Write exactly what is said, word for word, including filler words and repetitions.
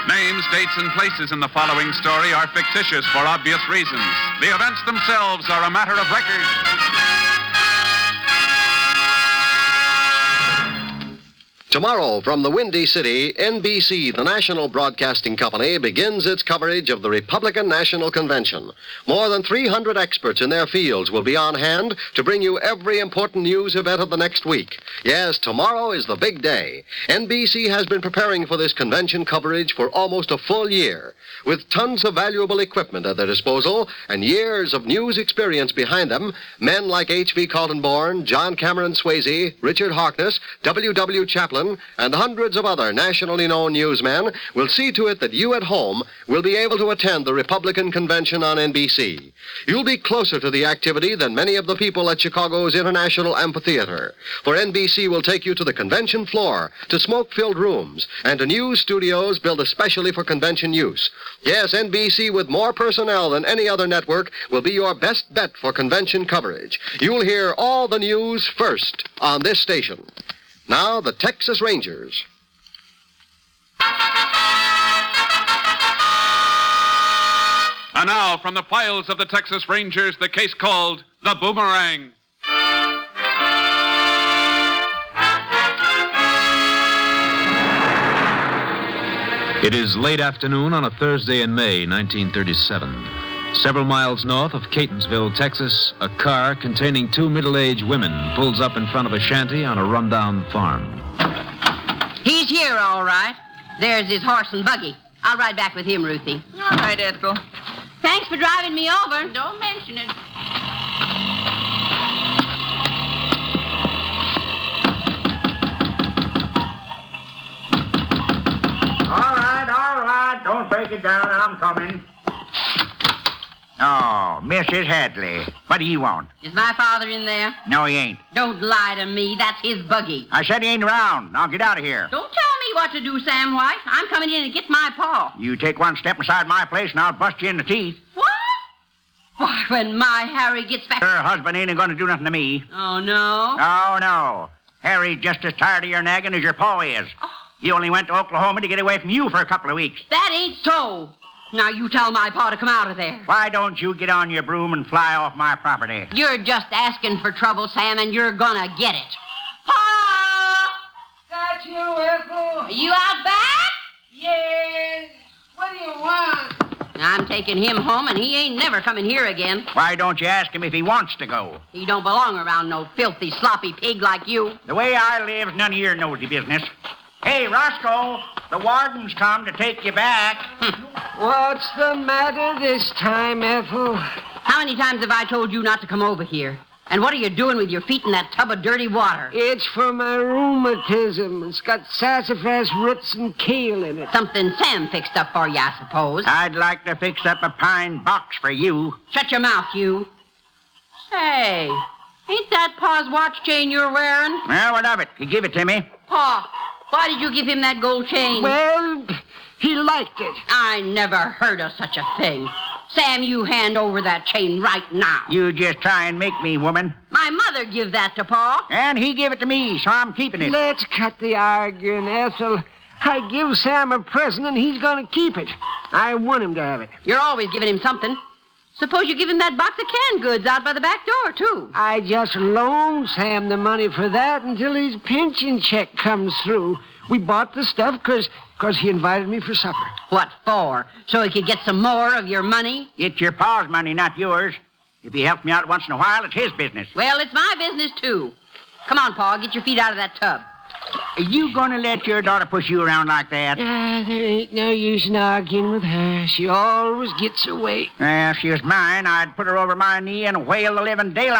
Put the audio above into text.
Names, dates, and places in the following story are fictitious for obvious reasons. The events themselves are a matter of record. Tomorrow, from the Windy City, N B C, the national broadcasting company, begins its coverage of the Republican National Convention. More than three hundred experts in their fields will be on hand to bring you every important news event of the next week. Yes, tomorrow is the big day. N B C has been preparing for this convention coverage for almost a full year. With tons of valuable equipment at their disposal and years of news experience behind them, men like H V Kaltenborn, John Cameron Swayze, Richard Harkness, W W Chaplin, and hundreds of other nationally known newsmen will see to it that you at home will be able to attend the Republican Convention on N B C. You'll be closer to the activity than many of the people at Chicago's International Amphitheater, for N B C will take you to the convention floor, to smoke-filled rooms, and to news studios built especially for convention use. Yes, N B C, with more personnel than any other network, will be your best bet for convention coverage. You'll hear all the news first on this station. Now, the Texas Rangers. And now, from the files of the Texas Rangers, the case called The Boomerang. It is late afternoon on a Thursday in May, nineteen thirty-seven. Several miles north of Catonsville, Texas, a car containing two middle-aged women pulls up in front of a shanty on a rundown farm. He's here, all right. There's his horse and buggy. I'll ride back with him, Ruthie. All right, Ethel. Thanks for driving me over. Don't mention it. All right, all right. Don't break it down. I'm coming. Oh, Missus Hadley. What do you want? Is my father in there? No, he ain't. Don't lie to me. That's his buggy. I said he ain't around. Now get out of here. Don't tell me what to do, Sam White. I'm coming in and get my paw. You take one step inside my place and I'll bust you in the teeth. What? Why, when my Harry gets back... Her husband ain't going to do nothing to me. Oh, no? Oh, no. Harry's just as tired of your nagging as your pa is. Oh. He only went to Oklahoma to get away from you for a couple of weeks. That ain't so. Now, you tell my pa to come out of there. Why don't you get on your broom and fly off my property? You're just asking for trouble, Sam, and you're gonna get it. Pa! Got you, Ethel. Are you out back? Yes. What do you want? I'm taking him home, and he ain't never coming here again. Why don't you ask him if he wants to go? He don't belong around no filthy, sloppy pig like you. The way I live's none of your nosy business. Hey, Roscoe, the warden's come to take you back. What's the matter this time, Ethel? How many times have I told you not to come over here? And what are you doing with your feet in that tub of dirty water? It's for my rheumatism. It's got sassafras roots and kale in it. Something Sam fixed up for you, I suppose. I'd like to fix up a pine box for you. Shut your mouth, you. Say, ain't that Pa's watch chain you're wearing? Well, what of it? He give it to me. Pa, why did you give him that gold chain? Well, he liked it. I never heard of such a thing. Sam, you hand over that chain right now. You just try and make me, woman. My mother give that to Pa. And he gave it to me, so I'm keeping it. Let's cut the arguing, Ethel. I give Sam a present and he's going to keep it. I want him to have it. You're always giving him something. Suppose you give him that box of canned goods out by the back door, too. I just loaned Sam the money for that until his pension check comes through. We bought the stuff because because he invited me for supper. What for? So he could get some more of your money? It's your pa's money, not yours. If he helps me out once in a while, it's his business. Well, it's my business, too. Come on, Pa, get your feet out of that tub. Are you going to let your daughter push you around like that? Ah, there ain't no use in arguing with her. She always gets her way. Well, if she was mine, I'd put her over my knee and whale the living daylight